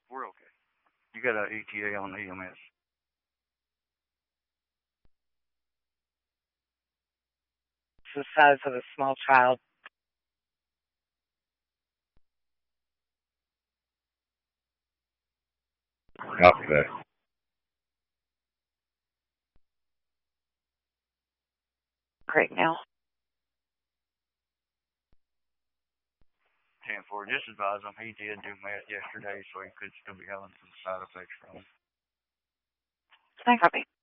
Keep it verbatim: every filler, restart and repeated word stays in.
We're okay. You got a E T A on E M S. It's the size of a small child. Okay. Great now. ten four, just advise him he did do meth yesterday, so he could still be having some side effects from it. I copy.